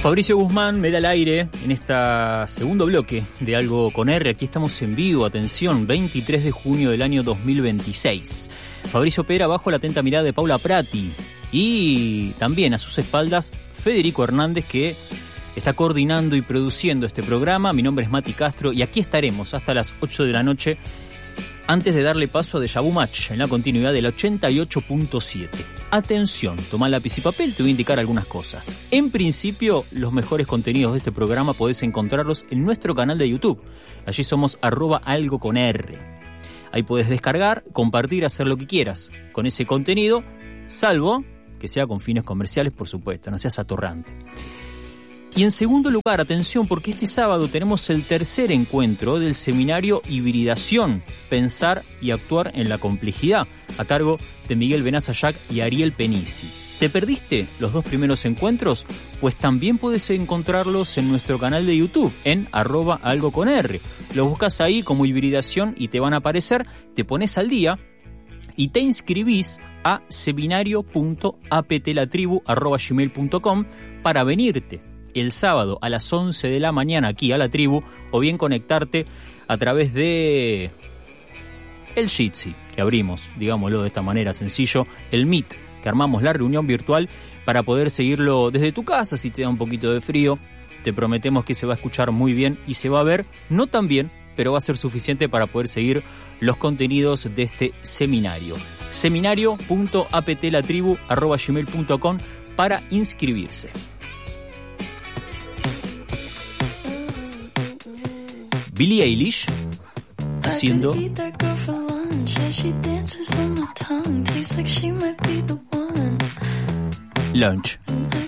Fabricio Guzmán me da el aire en este segundo bloque de Algo con R. Aquí estamos en vivo, atención, 23 de junio del año 2026. Fabricio opera bajo la atenta mirada de Paula Prati y también a sus espaldas Federico Hernández, que está coordinando y produciendo este programa. Mi nombre es Mati Castro y aquí estaremos hasta las 8 de la noche antes de darle paso a Deja Vu Match en la continuidad del 88.7. Atención, toma lápiz y papel, te voy a indicar algunas cosas. En principio, los mejores contenidos de este programa podés encontrarlos en nuestro canal de YouTube. Allí somos @algo con R. Ahí podés descargar, compartir, hacer lo que quieras con ese contenido, salvo que sea con fines comerciales, por supuesto, no seas atorrante. Y en segundo lugar, atención, porque este sábado tenemos el tercer encuentro del seminario Hibridación, Pensar y Actuar en la Complejidad, a cargo de Miguel Benazayac y Ariel Penisi. ¿Te perdiste los dos primeros encuentros? Pues también puedes encontrarlos en nuestro canal de YouTube, en @algo con R. Los buscas ahí como Hibridación y te van a aparecer, te pones al día y te inscribís a seminario.aptlatribu@gmail.com para venirte el sábado a las 11 de la mañana aquí a la tribu, o bien conectarte a través de el Jitsi que abrimos, digámoslo de esta manera sencillo, el Meet, que armamos la reunión virtual para poder seguirlo desde tu casa. Si te da un poquito de frío, te prometemos que se va a escuchar muy bien y se va a ver no tan bien, pero va a ser suficiente para poder seguir los contenidos de este seminario. Seminario.aptlatribu@gmail.com para inscribirse. Billie Eilish haciendo Lunch.